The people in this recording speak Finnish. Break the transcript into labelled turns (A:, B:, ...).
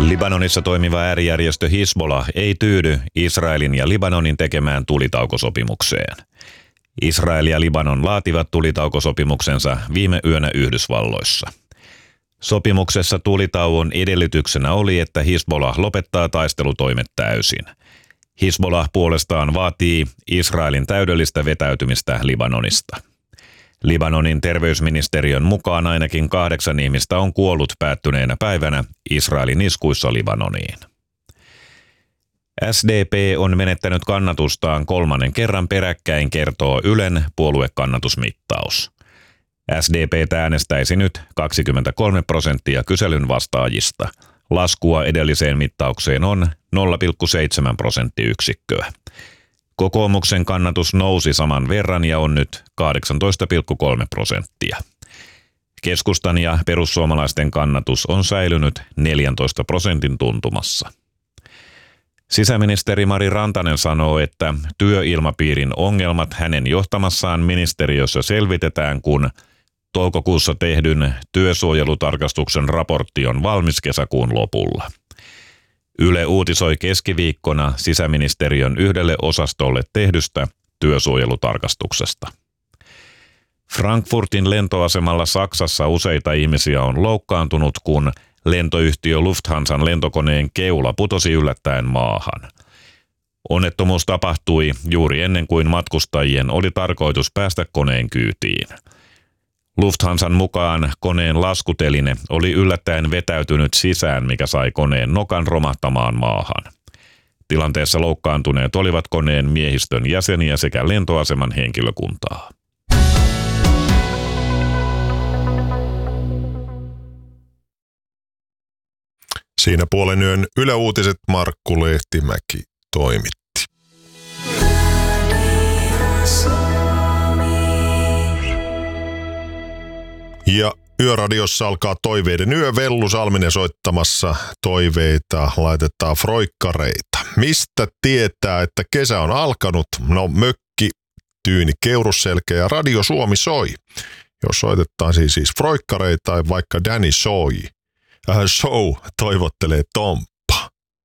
A: Libanonissa toimiva äärijärjestö Hizbollah ei tyydy Israelin ja Libanonin tekemään tulitaukosopimukseen. Israel ja Libanon laativat tulitaukosopimuksensa viime yönä Yhdysvalloissa. Sopimuksessa tulitauon edellytyksenä oli, että Hizbollah lopettaa taistelutoimet täysin. Hizbollah puolestaan vaatii Israelin täydellistä vetäytymistä Libanonista. Libanonin terveysministeriön mukaan ainakin 8 ihmistä on kuollut päättyneenä päivänä Israelin iskuissa Libanoniin. SDP on menettänyt kannatustaan 3. kerran peräkkäin, kertoo Ylen puoluekannatusmittaus. SDP:tä äänestäisi nyt 23% kyselyn vastaajista. Laskua edelliseen mittaukseen on 0,7 prosenttiyksikköä. Kokoomuksen kannatus nousi saman verran ja on nyt 18,3%. Keskustan ja perussuomalaisten kannatus on säilynyt 14% tuntumassa. Sisäministeri Mari Rantanen sanoo, että työilmapiirin ongelmat hänen johtamassaan ministeriössä selvitetään, kun toukokuussa tehdyn työsuojelutarkastuksen raportti on valmis kesäkuun lopulla. Yle uutisoi keskiviikkona sisäministeriön yhdelle osastolle tehdystä työsuojelutarkastuksesta. Frankfurtin lentoasemalla Saksassa useita ihmisiä on loukkaantunut, kun lentoyhtiö Lufthansan lentokoneen keula putosi yllättäen maahan. Onnettomuus tapahtui juuri ennen kuin matkustajien oli tarkoitus päästä koneen kyytiin. Lufthansan mukaan koneen laskuteline oli yllättäen vetäytynyt sisään, mikä sai koneen nokan romahtamaan maahan. Tilanteessa loukkaantuneet olivat koneen miehistön jäseniä sekä lentoaseman henkilökuntaa.
B: Siinä puolen yön Yle Uutiset Markku Lehtimäki toimitti. Ja Yöradiossa alkaa Toiveiden yö. Vellu Salminen soittamassa toiveita, laitetaan froikkareita. Mistä tietää, että kesä on alkanut? No mökki, Tyyni Keurusselkä ja Radio Suomi soi. Jos soitetaan siis froikkareita tai vaikka Danny Show toivottelee Tom.